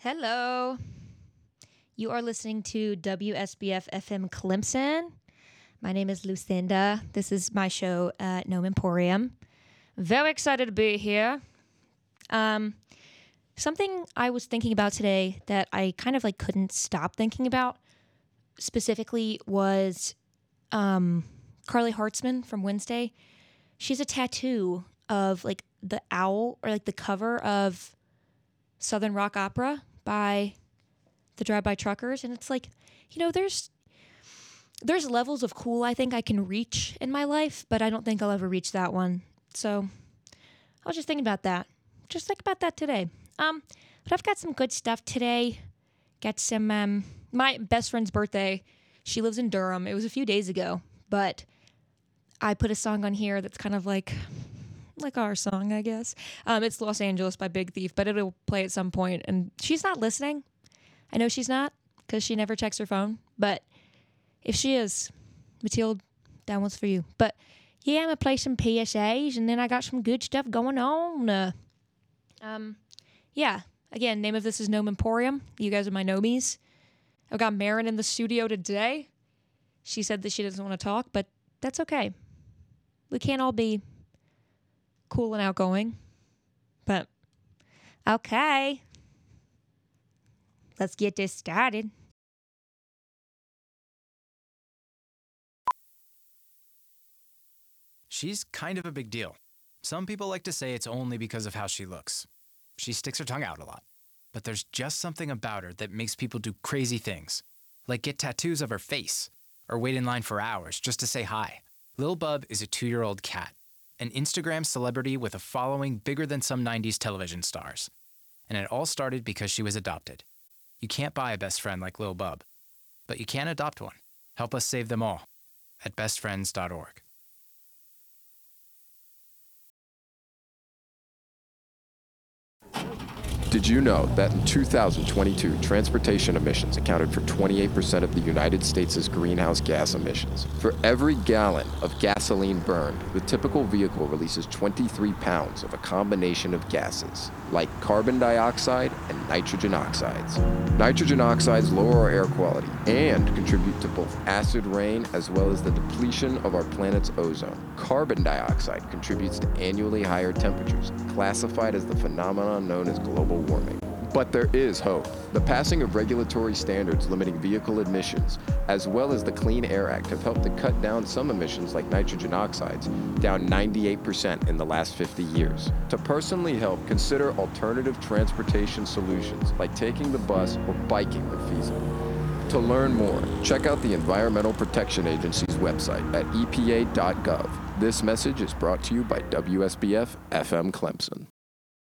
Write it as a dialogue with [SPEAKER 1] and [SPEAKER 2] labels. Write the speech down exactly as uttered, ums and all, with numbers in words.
[SPEAKER 1] Hello. You are listening to W S B F F M Clemson. My name is Lucinda. This is my show at Gnome Emporium. Very excited to be here. Um, something I was thinking about today that I kind of like couldn't stop thinking about specifically was um, Carly Hartzman from Wednesday. She has a tattoo of like the owl or like the cover of Southern Rock Opera by the Drive-By Truckers. And it's like, you know, there's there's levels of cool I think I can reach in my life, but I don't think I'll ever reach that one. So I was just thinking about that. Just think about that today. Um, but I've got some good stuff today. Got some, um, my best friend's birthday. She lives in Durham. It was a few days ago, but I put a song on here that's kind of like, like our song, I guess. Um, it's Los Angeles by Big Thief, but it'll play at some point. And she's not listening. I know she's not because she never checks her phone. But if she is, Mathilde, that one's for you. But yeah, I'm going to play some P S As, and then I got some good stuff going on. Uh, um, yeah, again, name of this is Gnome Emporium. You guys are my gnomies. I've got Marin in the studio today. She said that she doesn't want to talk, but that's okay. We can't all be cool and outgoing. But okay. Let's get this started.
[SPEAKER 2] She's kind of a big deal. Some people like to say it's only because of how she looks. She sticks her tongue out a lot. But there's just something about her that makes people do crazy things, like get tattoos of her face, or wait in line for hours just to say hi. Lil Bub is a two-year-old cat, an Instagram celebrity with a following bigger than some nineties television stars. And it all started because she was adopted. You can't buy a best friend like Lil Bub, but you can adopt one. Help us save them all at best friends dot org.
[SPEAKER 3] Did you know that in two thousand twenty-two, transportation emissions accounted for twenty-eight percent of the United States' greenhouse gas emissions? For every gallon of gasoline burned, the typical vehicle releases twenty-three pounds of a combination of gases, like carbon dioxide and nitrogen oxides. Nitrogen oxides lower our air quality and contribute to both acid rain as well as the depletion of our planet's ozone. Carbon dioxide contributes to annually higher temperatures, classified as the phenomenon known as global warming. But there is hope. The passing of regulatory standards limiting vehicle emissions, as well as the Clean Air Act, have helped to cut down some emissions like nitrogen oxides, down ninety-eight percent in the last fifty years. To personally help, consider alternative transportation solutions like taking the bus or biking if feasible. To learn more, check out the Environmental Protection Agency's website at E P A dot gov. This message is brought to you by W S B F F M Clemson.